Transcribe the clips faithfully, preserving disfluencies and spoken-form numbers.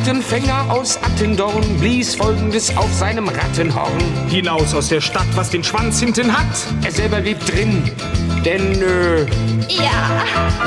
Rattenfänger aus Attendorn blies Folgendes auf seinem Rattenhorn. Hinaus aus der Stadt, was den Schwanz hinten hat. Er selber blieb drin, denn, äh... Ja.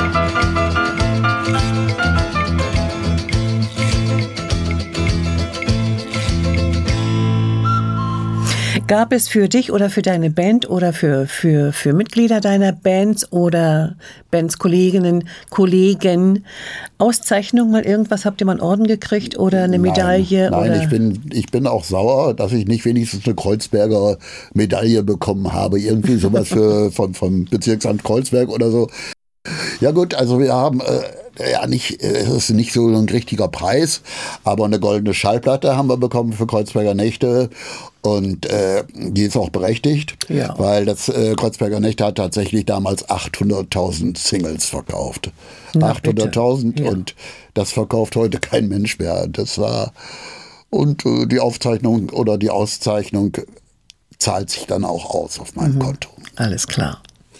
Gab es für dich oder für deine Band oder für, für, für Mitglieder deiner Bands oder Bandskolleginnen, Kollegen Auszeichnung mal irgendwas? Habt ihr mal einen Orden gekriegt oder eine Medaille? Nein, nein oder? Ich, bin, ich bin auch sauer, dass ich nicht wenigstens eine Kreuzberger Medaille bekommen habe. Irgendwie sowas für, vom, vom Bezirksamt Kreuzberg oder so. Ja gut, also wir haben... Äh, Ja, nicht, es ist nicht so ein richtiger Preis, aber eine goldene Schallplatte haben wir bekommen für Kreuzberger Nächte und äh, die ist auch berechtigt, ja. weil das äh, Kreuzberger Nächte hat tatsächlich damals achthunderttausend Singles verkauft. achthunderttausend ja. Und das verkauft heute kein Mensch mehr. Das war und äh, die Aufzeichnung oder die Auszeichnung zahlt sich dann auch aus auf meinem mhm. Konto. Alles klar.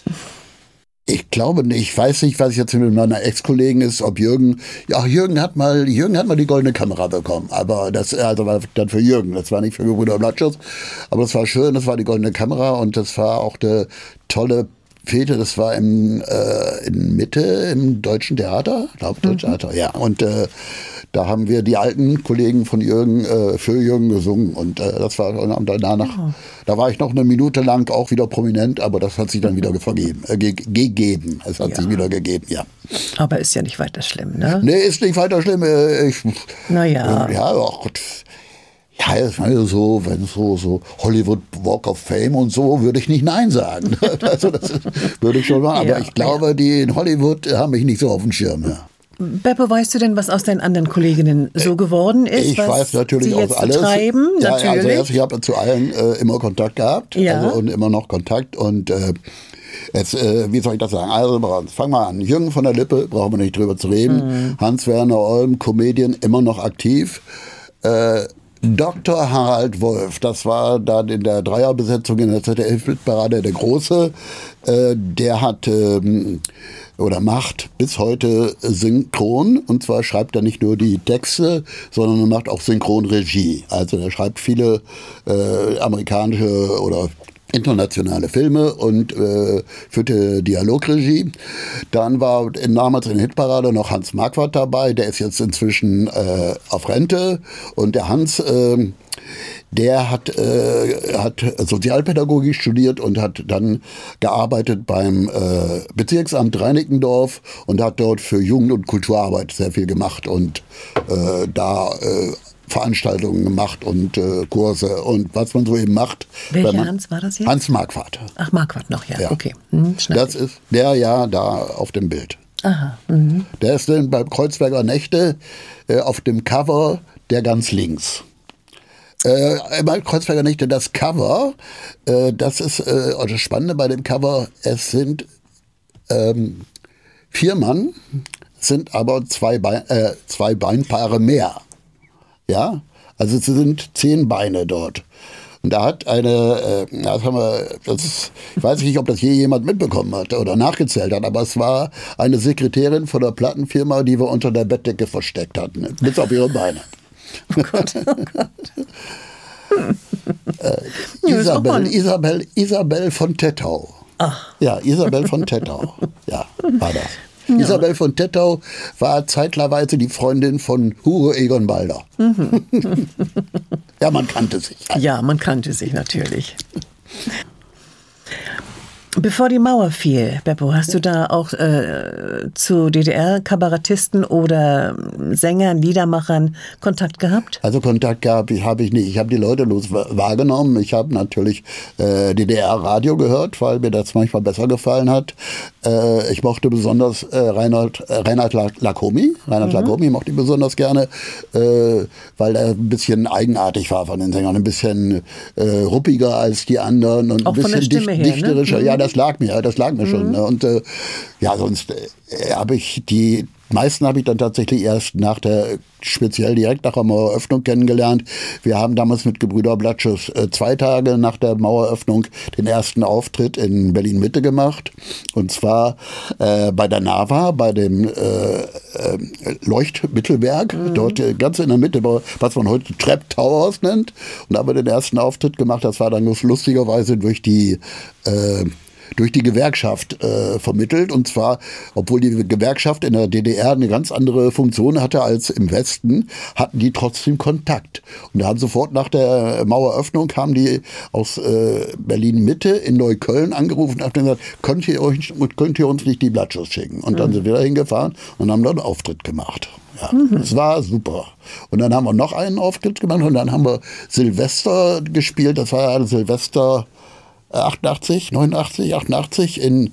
Ich glaube nicht, ich weiß nicht, was jetzt mit meiner Ex-Kollegen ist, ob Jürgen, ja, Jürgen hat mal, Jürgen hat mal die goldene Kamera bekommen, aber das, also war dann für Jürgen, das war nicht für Gebrüder Blattschuss, aber das war schön, das war die goldene Kamera und das war auch eine tolle Fete, das war im, äh, in Mitte im Deutschen Theater, glaube Deutschen mhm. Theater, ja, und äh, da haben wir die alten Kollegen von Jürgen äh, für Jürgen gesungen und äh, das war und danach, oh. da war ich noch eine Minute lang auch wieder prominent, aber das hat sich dann wieder vergeben, äh, ge- gegeben. Es hat ja. sich wieder gegeben, ja. Aber ist ja nicht weiter schlimm, ne? Nee, ist nicht weiter schlimm. Äh, ich, naja. Äh, ja, ach Gott. Ja, das war ja so, wenn so, so Hollywood Walk of Fame und so, würde ich nicht Nein sagen. Also das würde ich schon machen. Aber ja, ich glaube, ja. die in Hollywood haben mich nicht so auf dem Schirm, ja. Beppo, weißt du denn, was aus deinen anderen Kolleginnen so geworden ist? Ich was weiß natürlich sie auch jetzt alles. Treiben, ja, natürlich. Also erst, ich habe zu allen äh, immer Kontakt gehabt ja. also, und immer noch Kontakt. Und äh, jetzt, äh, wie soll ich das sagen? Also fangen wir an. Jürgen von der Lippe, brauchen wir nicht drüber zu reden. Mhm. Hans-Werner Olm, Comedian, immer noch aktiv. Äh, Doktor Harald Wolf, das war dann in der Dreierbesetzung in der Z D F-Parade der Große. Äh, der hat... Ähm, oder macht bis heute Synchron. Und zwar schreibt er nicht nur die Texte, sondern er macht auch Synchronregie. Also er schreibt viele äh, amerikanische oder internationale Filme und äh, führte Dialogregie. Dann war damals in der Hitparade noch Hans Marquardt dabei. Der ist jetzt inzwischen äh, auf Rente. Und der Hans... Äh, Der hat, äh, hat Sozialpädagogik studiert und hat dann gearbeitet beim äh, Bezirksamt Reinickendorf und hat dort für Jugend- und Kulturarbeit sehr viel gemacht und äh, da äh, Veranstaltungen gemacht und äh, Kurse und was man so eben macht. Welcher man, Hans war das jetzt? Hans Marquardt. Ach, Marquardt noch, ja, ja. okay. Hm, das ist der ja da auf dem Bild. Aha. Mhm. Der ist dann beim Kreuzberger Nächte äh, auf dem Cover der ganz links. Äh, bei Kreuzberger Nächte das Cover, äh, das ist äh, das Spannende bei dem Cover, es sind ähm, vier Mann, sind aber zwei, Bein, äh, zwei Beinpaare mehr. Ja, also es sind zehn Beine dort. Und da hat eine, äh, das haben wir, das ist, ich weiß nicht, ob das je jemand mitbekommen hat oder nachgezählt hat, aber es war eine Sekretärin von der Plattenfirma, die wir unter der Bettdecke versteckt hatten, bis auf ihre Beine. Oh Gott, oh Gott. äh, Isabel, Isabel, Isabel von Tettau. Ach. Ja, Isabel von Tettau. Ja, war das. Ja. Isabel von Tettau war zeitweise die Freundin von Hugo Egon Balder. Mhm. Ja, man kannte sich. Ja, man kannte sich natürlich. Bevor die Mauer fiel, Beppo, hast du da auch äh, zu D D R-Kabarettisten oder Sängern, Liedermachern Kontakt gehabt? Also Kontakt gehabt habe ich nicht. Ich habe die Leute los wahrgenommen. Ich habe natürlich äh, D D R-Radio gehört, weil mir das manchmal besser gefallen hat. Äh, ich mochte besonders äh, Reinhard, äh, Reinhard Lacomi. Reinhard mhm. Lacomi mochte ich besonders gerne, äh, weil er ein bisschen eigenartig war von den Sängern. Ein bisschen äh, ruppiger als die anderen und auch ein bisschen von der Stimme dicht, her, dichterischer. Ne? Ja, das lag mir, das lag mir mhm. schon. Ne? Und äh, ja, sonst äh, habe ich die meisten habe ich dann tatsächlich erst nach der, speziell direkt nach der Maueröffnung kennengelernt. Wir haben damals mit Gebrüder Blattschuss äh, zwei Tage nach der Maueröffnung den ersten Auftritt in Berlin-Mitte gemacht. Und zwar äh, bei der NAVA, bei dem äh, äh, Leuchtmittelwerk, mhm. dort äh, ganz in der Mitte, was man heute Trap Towers nennt. Und da haben wir den ersten Auftritt gemacht. Das war dann lustigerweise durch die äh, durch die Gewerkschaft äh, vermittelt. Und zwar, obwohl die Gewerkschaft in der D D R eine ganz andere Funktion hatte als im Westen, hatten die trotzdem Kontakt. Und da haben sofort nach der Maueröffnung haben die aus äh, Berlin-Mitte in Neukölln angerufen und haben gesagt, könnt ihr, euch, könnt ihr uns nicht die Blattschuss schicken? Und dann mhm. sind wir da hingefahren und haben dann einen Auftritt gemacht. Ja, mhm. Das war super. Und dann haben wir noch einen Auftritt gemacht und dann haben wir Silvester gespielt. Das war ja Silvester achtundachtzig, neunundachtzig, achtundachtzig in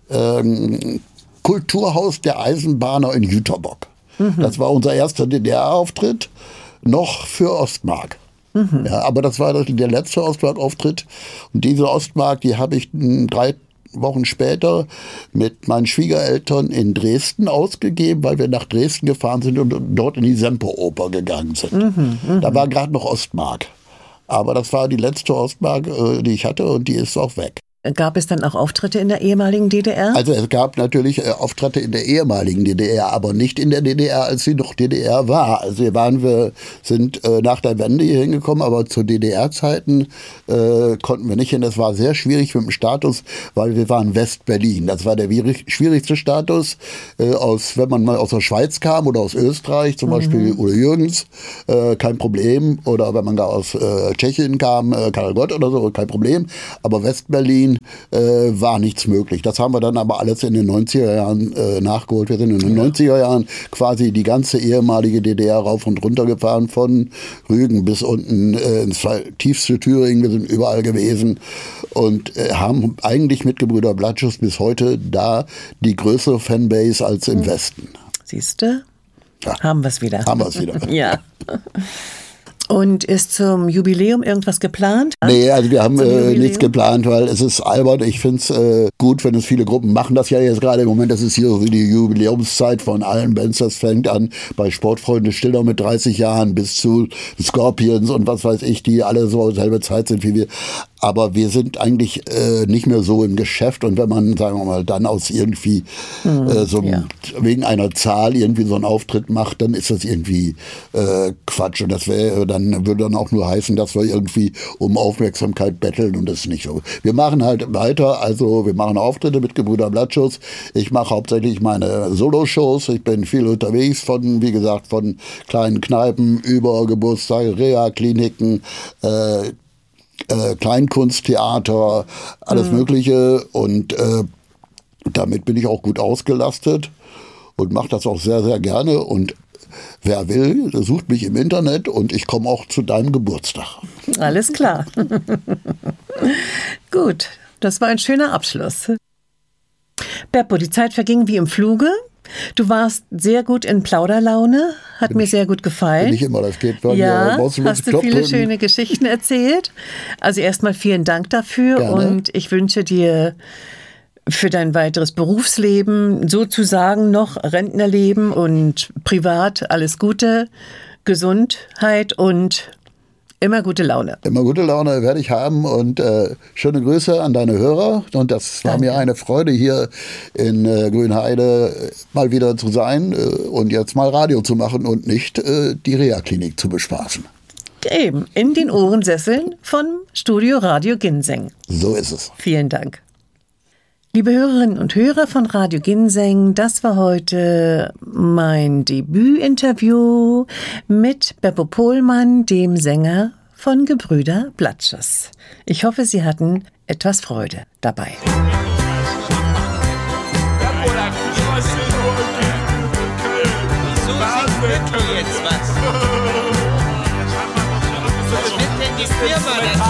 ähm, Kulturhaus der Eisenbahner in Jüterbock. Mhm. Das war unser erster D D R-Auftritt, noch für Ostmark. Mhm. Ja, aber das war der letzte Ostmark-Auftritt. Und diese Ostmark, die habe ich drei Wochen später mit meinen Schwiegereltern in Dresden ausgegeben, weil wir nach Dresden gefahren sind und dort in die Semperoper gegangen sind. Mhm, mh. Da war gerade noch Ostmark. Aber das war die letzte Ostmark, die ich hatte, und die ist auch weg. Gab es dann auch Auftritte in der ehemaligen D D R? Also es gab natürlich äh, Auftritte in der ehemaligen D D R, aber nicht in der D D R, als sie noch D D R war. Also wir waren, wir sind äh, nach der Wende hier hingekommen, aber zu D D R-Zeiten äh, konnten wir nicht hin. Das war sehr schwierig mit dem Status, weil wir waren West-Berlin. Das war der schwierigste Status. Äh, aus, wenn man mal aus der Schweiz kam oder aus Österreich, zum mhm. Beispiel Udo Jürgens, äh, kein Problem. Oder wenn man gar aus äh, Tschechien kam, äh, Karel Gott oder so, kein Problem. Aber West-Berlin Äh, war nichts möglich. Das haben wir dann aber alles in den neunziger Jahren äh, nachgeholt. Wir sind in den ja. neunziger Jahren quasi die ganze ehemalige D D R rauf und runter gefahren, von Rügen bis unten äh, ins tiefste Thüringen. Wir sind überall gewesen und äh, haben eigentlich mit Gebrüder Blattschuss bis heute da die größere Fanbase als im Westen. Siehst du? Ja. Haben wir es wieder. Haben wir es wieder. Ja. Und ist zum Jubiläum irgendwas geplant? Nee, also wir haben äh, nichts geplant, weil es ist albern. Ich finde es äh, gut, wenn es viele Gruppen machen. Das ja jetzt gerade im Moment, das ist hier so die Jubiläumszeit von allen Bands. Das fängt an bei Sportfreunde Stiller mit dreißig Jahren bis zu Scorpions und was weiß ich, die alle so selbe Zeit sind wie wir. Aber wir sind eigentlich äh, nicht mehr so im Geschäft. Und wenn man, sagen wir mal, dann aus irgendwie mhm, äh, so ja. wegen einer Zahl irgendwie so einen Auftritt macht, dann ist das irgendwie äh, Quatsch. Und das wäre dann würde dann auch nur heißen, dass wir irgendwie um Aufmerksamkeit betteln, und das ist nicht so. Wir machen halt weiter. Also wir machen Auftritte mit Gebrüder Blattschuss. Ich mache hauptsächlich meine Solo-Shows. Ich bin viel unterwegs, von, wie gesagt, von kleinen Kneipen über Geburtstage, Reha-Kliniken, äh, Äh, Kleinkunsttheater, alles mhm. Mögliche, und äh, damit bin ich auch gut ausgelastet und mache das auch sehr, sehr gerne, und wer will, sucht mich im Internet und ich komme auch zu deinem Geburtstag. Alles klar. Gut, das war ein schöner Abschluss. Beppo, die Zeit verging wie im Fluge. Du warst sehr gut in Plauderlaune, hat bin mir ich, sehr gut gefallen. Bin ich immer, das geht bei ja, mir. Hast du viele schöne Geschichten erzählt. Also erstmal vielen Dank dafür. Gerne. Und ich wünsche dir für dein weiteres Berufsleben, sozusagen noch Rentnerleben und privat alles Gute, Gesundheit und immer gute Laune. Immer gute Laune werde ich haben, und äh, schöne Grüße an deine Hörer. Und das war Danke. Mir eine Freude, hier in äh, Grünheide mal wieder zu sein äh, und jetzt mal Radio zu machen und nicht äh, die Reha-Klinik zu bespaßen. Eben, in den Ohrensesseln von Studio Radio Ginseng. So ist es. Vielen Dank. Liebe Hörerinnen und Hörer von Radio Ginseng, das war heute mein Debütinterview mit Beppo Pohlmann, dem Sänger von Gebrüder Blattschuss. Ich hoffe, Sie hatten etwas Freude dabei. Wieso singt Beppo jetzt was? Was wird denn die Firma dazu?